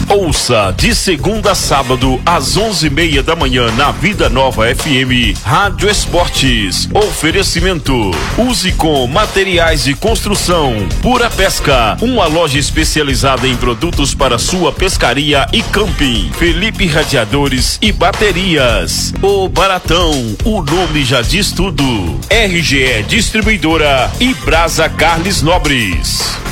Ouça de segunda a sábado às 11:30 da manhã na Vida Nova FM Rádio Esportes. Oferecimento: use com materiais de construção. Pura Pesca, uma loja especializada em produtos para sua pescaria e camping. Felipe Radiadores e Baterias. O Baratão, o nome já diz tudo. RGE Distribuidora e Brasa Carles Nobres.